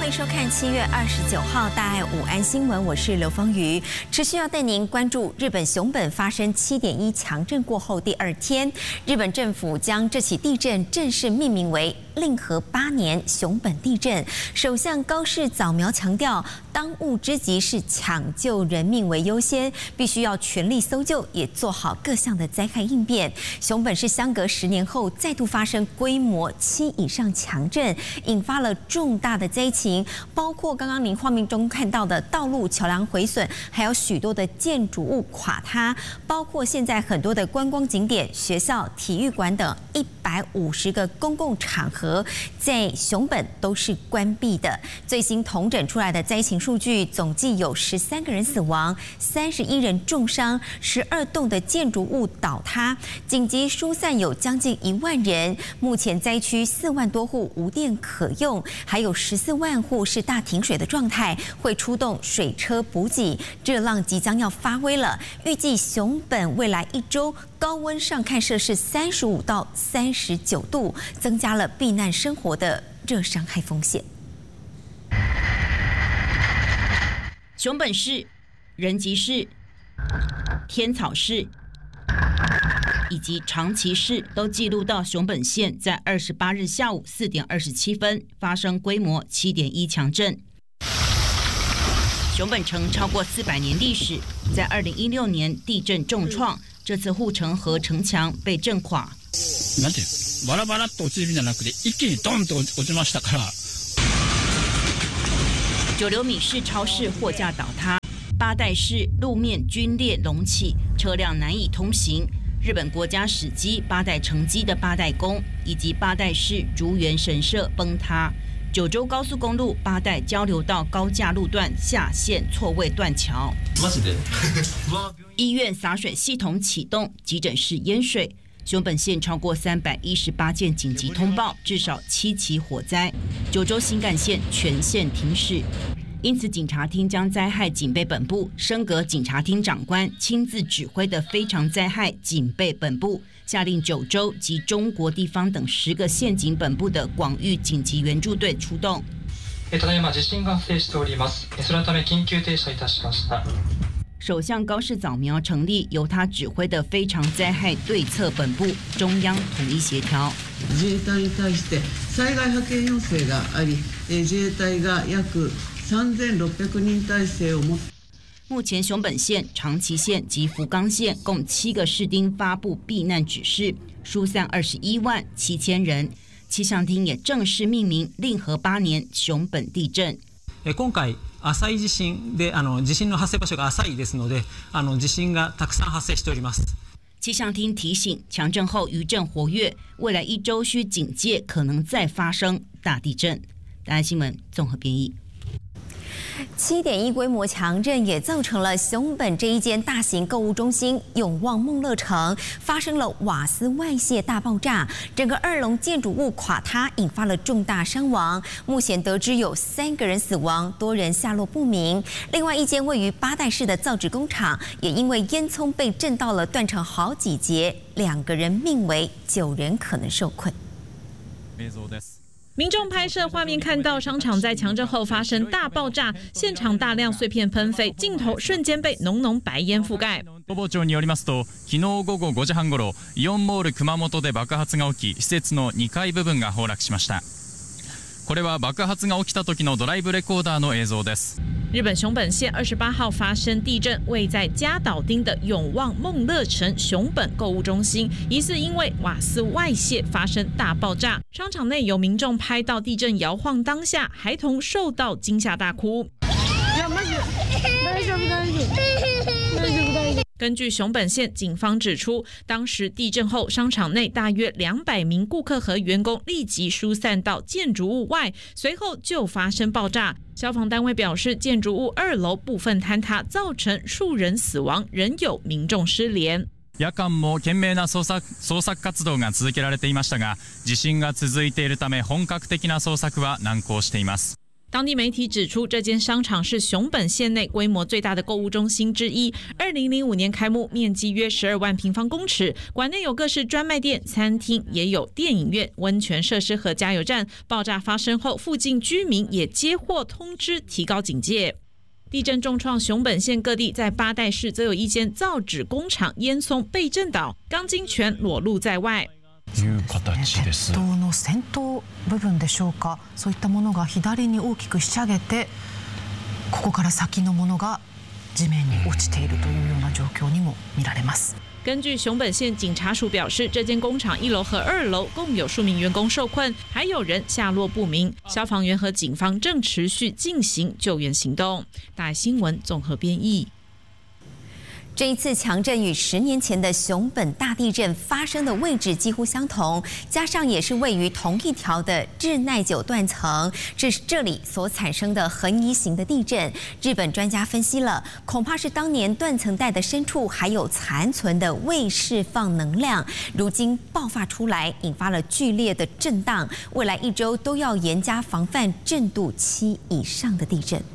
迎收看7月29号大爱午安新闻，我是刘芳瑜，持续要带您关注日本熊本发生7.1强震过后第2天，日本政府将这起地震正式命名为令和8年熊本地震。首相高市早苗强调，当务之急是抢救人命为优先，必须要全力搜救，也做好各项的灾害应变。熊本是相隔10年后再度发生规模7以上强震，引发了重大的灾情，包括刚刚您画面中看到的道路桥梁毁损，还有许多的建筑物垮塌，包括现在很多的观光景点、学校、体育馆等150个公共场合在熊本都是关闭的。最新统整出来的灾情数据，总计有13个人死亡，31人重伤，12栋的建筑物倒塌，紧急疏散有将近1万人。目前灾区4万多户无电可用，还有14万户是大停水的状态，会出动水车补给。热浪即将要发威了，预计熊本未来1周高温上看摄氏35到39度，增加了避难生活的热伤害风险。 熊本市、人吉市、天草市以及长崎市都记录到熊本县在28日下午4点27分发生规模7.1强震。熊本城超过400年历史，在2016年地震重创，这次护城河城墙被震垮。 なんてバラバラっと落ちるんじゃなくて一気にドンと落ちましたから。 九流米市超市货架倒塌，八代市路面龟裂隆起，车辆难以通行。日本国家史迹八代城基的八代宫以及八代市竹园神社崩塌。九州高速公路八代交流道高架路段下线错位断桥。医院洒水系统启动，急诊室淹水。熊本县超过318件紧急通报，至少7起火灾。九州新干线全线停驶，因此警察厅将灾害警备本部升格警察厅长官亲自指挥的非常灾害警备本部，下令九州及中国地方等10个县警本部的广域紧急援助隊出動。 ただいま地震が発生しております。そのため緊急停車いたしました。 首相高市早苗成立由他指挥的非常灾害对策本部，中央统一协调。 自衛隊に対して災害派遣要請があり、自衛隊が約3600人体制を持つ。 目前熊本县、长崎县及福冈县共7个市町发布避難指示，疏散21万7千人。气象厅也正式命名令和8年熊本地震。 今回浅い地震で地震の発生場所が浅いですので地震がたくさん発生しております。 气象厅提醒，强震后余震活跃，未来1周需警戒可能再发生大地震。大爱新闻综合编译。 7.1规模强震也造成了熊本这一间大型购物中心永旺梦乐城发生了瓦斯外泄大爆炸，整个2楼建筑物垮塌，引发了重大伤亡。目前得知有3个人死亡，多人下落不明。另外一间位于八代市的造纸工厂也因为烟囱被震到了断成好几节，2个人命危，9人可能受困。 民众拍摄画面看到商场在强震后发生大爆炸，现场大量碎片喷飞，镜头瞬间被浓浓白烟覆盖。 消防庁によりますと、昨日午後5時半ごろ、イオンモール熊本で爆発が起き、施設の2階部分が崩落しました。これは爆発が起きた時のドライブレコーダーの映像です。 日本熊本县28号发生地震，位在嘉岛町的永旺梦乐城熊本购物中心，疑似因为瓦斯外泄发生大爆炸。商场内有民众拍到地震摇晃当下，孩童受到惊吓大哭。根据熊本县警方指出，当时地震后，商场内大约200名顾客和员工立即疏散到建筑物外，随后就发生爆炸。消防单位表示，建筑物2楼部分坍塌，造成数人死亡，仍有民众失联。 夜間も懸命な捜索活動が続けられていましたが、地震が続いているため本格的な捜索は難航しています。 当地媒体指出，这间商场是熊本县内规模最大的购物中心之一。2005年开幕，面积约12万平方公尺，馆内有各式专卖店、餐厅，也有电影院、温泉设施和加油站。爆炸发生后，附近居民也接获通知，提高警戒。地震重创熊本县各地，在八代市则有一间造纸工厂烟囱被震倒，钢筋全裸露在外。 鉄塔の先頭部分でしょうか、そういったものが左に大きくひしゃげて、ここから先のものが地面に落ちているというような状況にも見られます。 根据熊本县警察署表示，这间工厂1楼和2楼共有数名员工受困，还有人下落不明。消防员和警方正持续进行救援行动。大爱新闻综合编译。 这一次强震与10年前的熊本大地震发生的位置几乎相同，加上也是位于同一条的日耐久断层，这是这里所产生的横移型的地震。日本专家分析了，恐怕是当年断层带的深处还有残存的未释放能量，如今爆发出来，引发了剧烈的震荡。未来1周都要严加防范震度7以上的地震。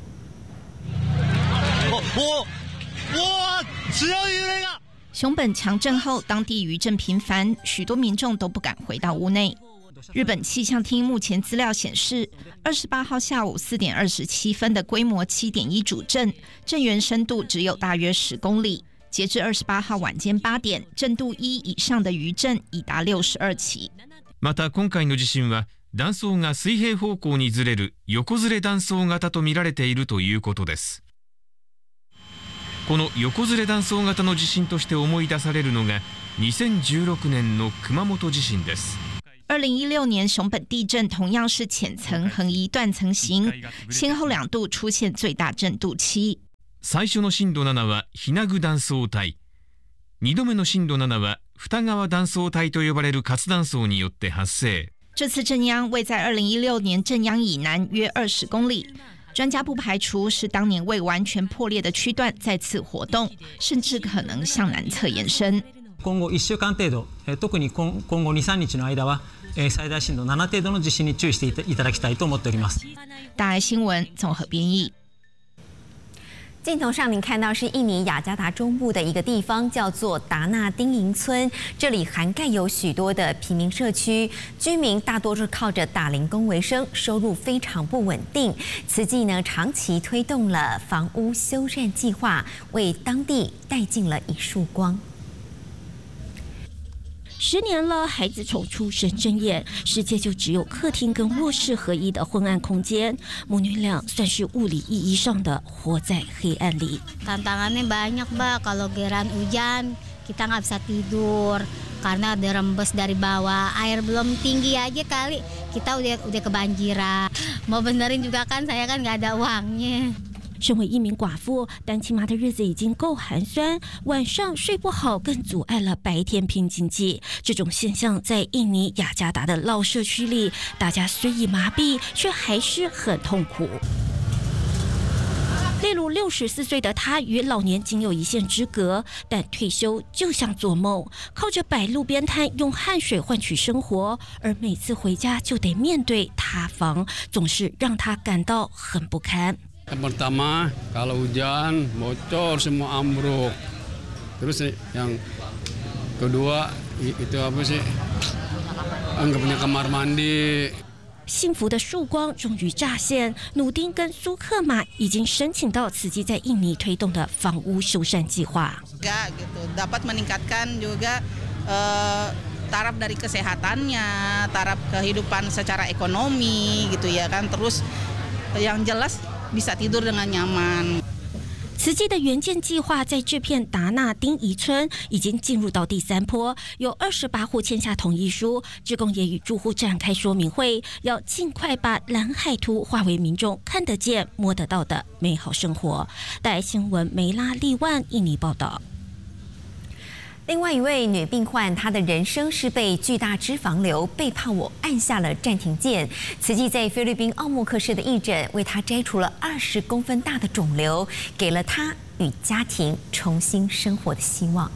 熊本强震后，当地余震频繁，许多民众都不敢回到屋内。日本气象厅目前资料显示，28号下午4点27分的规模7.1主震，震源深度只有大约10公里。截至28号晚间8点，震度1以上的余震已达62起。 また今回の地震は断層が水平方向にずれる横ずれ断層型と見られているということです。この横ずれ断層型の地震として思い出されるのが2016年の熊本地震です。 2016年熊本地震同样是浅层横移断层型，先后2度出现最大震度7。 最初の震度7は日名具断層帯、2度目の震度7は二川断層帯と呼ばれる活断層によって発生。 这次震央位在2016年震央以南约20公里。专家不排除是当年未完全破裂的区段再次活动，甚至可能向南侧延伸。 今後1週間程度、特に今後2、3日の間は、最大震度7程度の地震に注意していただきたいと思っております。 大爱新闻综合编译。 镜头上您看到是印尼雅加达中部的一个地方，叫做达纳丁营村。这里涵盖有许多的平民社区，居民大多是靠着打零工为生，收入非常不稳定。慈济呢，长期推动了房屋修缮计划，为当地带进了一束光。 10年了，孩子从出生睁眼，世界就只有客厅跟卧室合一的昏暗空间。母女俩算是物理意义上的活在黑暗里。 Tantangannya banyak, Mbak. Kalau giliran hujan, kita nggak bisa tidur karena ada rembes dari bawah. Air belum tinggi aja kali, kita udah kebanjiran. Mau benerin juga kan, saya kan nggak ada uangnya。 身为一名寡妇，单亲妈的日子已经够寒酸，晚上睡不好更阻碍了白天拼经济。这种现象在印尼雅加达的老社区里，大家虽已麻痹，却还是很痛苦。例如64岁的他与老年仅有一线之隔，但退休就像做梦，靠着摆路边摊用汗水换取生活，而每次回家就得面对塌房，总是让他感到很不堪。 Pertama, kalau hujan bocor semua ambruk. Terus yang kedua itu apa sih? Nggak punya kamar mandi. 幸福的曙光终于乍现，努丁跟苏克马已经申请到慈济在印尼推动的房屋修缮计划。 Dapat meningkatkan juga taraf dari kesehatannya, taraf kehidupan secara ekonomi gitu ya kan. Terus yang jelas bisa tidur dengan nyaman。 慈济的援建计划在这片达纳丁宜村已经进入到第3波，有28户签下同意书，志工也与住户展开说明会，要尽快把蓝海图化为民众看得见、摸得到的美好生活。大爱新闻梅拉利万印尼报道。 另外一位女病患，她的人生是被巨大脂肪瘤背叛我，按下了暂停键。慈济在菲律宾奥莫克市的义诊，为她摘除了20公分大的肿瘤，给了她与家庭重新生活的希望。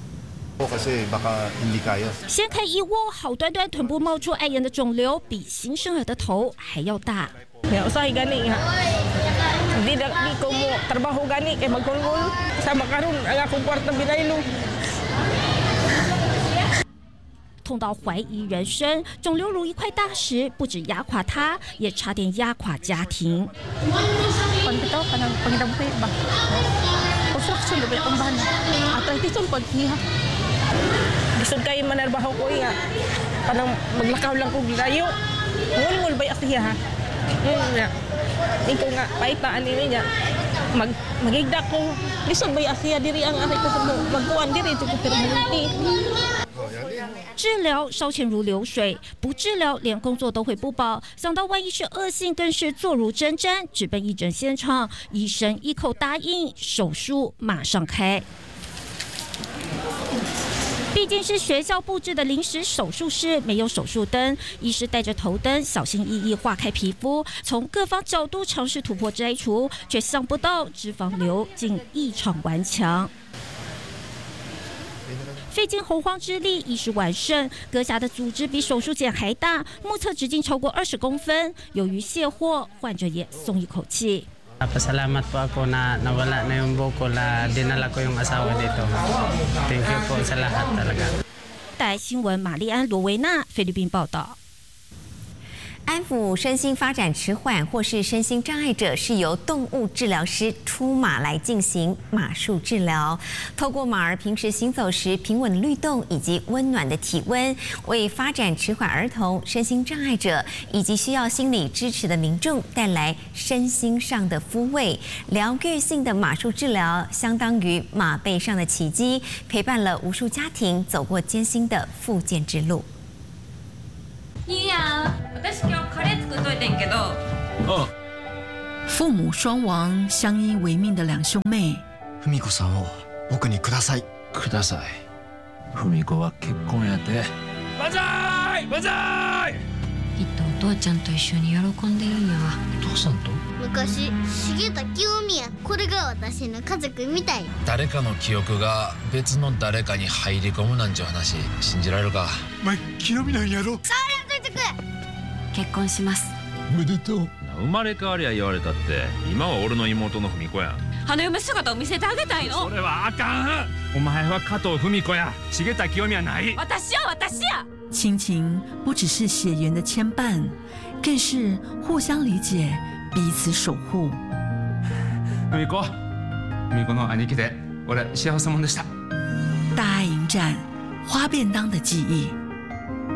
掀开一窝，好端端臀部冒出碍眼的肿瘤，比新生儿的头还要大。 Ya usahay gani nga. Di ko mo trabaho gani kay magkulgul. Sama karon ang akong kwarta binaylo. 痛到怀疑人生，肿瘤如一块大石，不止压垮他，也差点压垮家庭。 Lisod kayo manarbaho ko nga. Parang maglakaw lang ko gilayo. Ngul-ngul ba siya ha? Nga. Ikaw nga, paitaan niya. Magigda ko. Lisod ba siya diri ang ari ko magkuhan diri ito ko permanente. 治疗烧钱如流水，不治疗连工作都会不保。想到万一是恶性，更是坐如针毡。直奔义诊现场，医生一口答应，手术马上开。毕竟是学校布置的临时手术室，没有手术灯，医师带着头灯，小心翼翼划开皮肤，从各方角度尝试突破摘除，却想不到脂肪瘤竟异常顽强。 费尽洪荒之力，医师完胜，割下的组织比手术茧还大，目测直径超过20公分。由于卸货，患者也松一口气。 Pasalamat po ako na nawala na yung buko na dinala ko yung asawa dito. Thank you po sa lahat talaga. 带新闻玛丽安·罗维纳菲律宾报道。 安抚身心发展迟缓或是身心障碍者，是由动物治疗师出马来进行马术治疗。透过马儿平时行走时平稳的律动以及温暖的体温，为发展迟缓儿童、身心障碍者以及需要心理支持的民众带来身心上的抚慰。疗愈性的马术治疗，相当于马背上的奇迹，陪伴了无数家庭走过艰辛的复健之路。 いや、私今日カレー作っといてんけど。 あ。父母双亡、相依为命的两兄妹。 文子さんを僕にください。ください。文子は結婚やて。万歳！万歳！ きっとお父ちゃんと一緒に喜んでるんやわ。 お父さんと？ 昔、重田清宮。これが私の家族みたい。 誰かの記憶が別の誰かに入り込むなんちゅう話、信じられるか。前清宮なんやろ。 結婚します。 おめでとう。 生まれ変わりゃ言われたって、今は俺の妹の文子やん。 花嫁姿を見せてあげたいの。 それはあかん。お前は加藤文子や、重田清宮ない。 私や私や。 亲情不只是血缘的牵绊，更是互相理解、彼此守护。 文子，文子の兄貴で、俺幸せ者でした。 大爱影展，花便当的记忆。